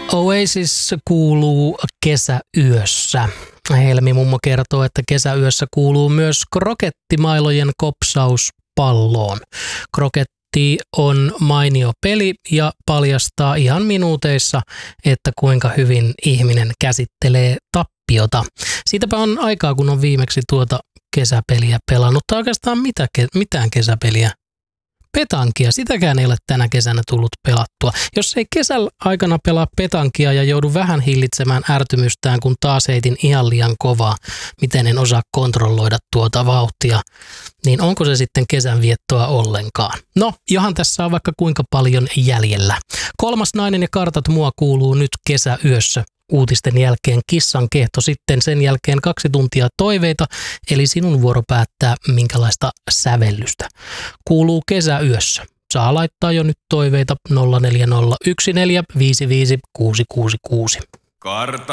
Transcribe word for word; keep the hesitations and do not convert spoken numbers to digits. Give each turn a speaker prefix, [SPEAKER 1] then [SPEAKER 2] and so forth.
[SPEAKER 1] Oasis kuuluu kesäyössä. Helmi mummo kertoo, että kesäyössä kuuluu myös krokettimailojen kopsaus palloon. Kroketti on mainio peli ja paljastaa ihan minuuteissa, että kuinka hyvin ihminen käsittelee tappiota. Siitäpä on aikaa, kun on viimeksi tuota kesäpeliä pelannut, tai oikeastaan mitä, mitään kesäpeliä. Petankia, sitäkään ei ole tänä kesänä tullut pelattua. Jos ei kesän aikana pelaa petankia ja joudu vähän hillitsemään ärtymystään, kun taas heitin ihan liian kovaa, miten en osaa kontrolloida tuota vauhtia, niin onko se sitten kesän viettoa ollenkaan? No, johan tässä on vaikka kuinka paljon jäljellä. Kolmas nainen ja kartat mua kuuluu nyt kesäyössä. Uutisten jälkeen kissan kehto, sitten sen jälkeen kaksi tuntia toiveita, eli sinun vuoro päättää minkälaista sävellystä. Kuuluu kesäyössä. Saa laittaa jo nyt toiveita nolla neljä nolla yksi neljä viisi viisi kuusi kuusi kuusi.
[SPEAKER 2] Kartat